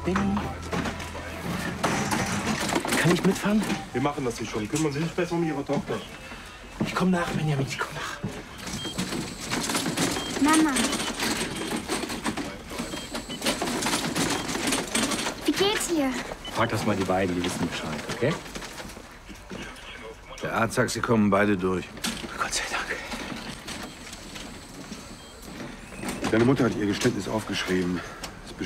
Benni? Kann ich mitfahren? Wir machen das hier schon. Kümmern Sie sich besser um Ihre Tochter. Ich komme nach, Benjamin, ich komme nach. Mama. Wie geht's ihr? Frag das mal die beiden, die wissen Bescheid, okay? Der Arzt sagt, sie kommen beide durch. Gott sei Dank. Deine Mutter hat ihr Geständnis aufgeschrieben.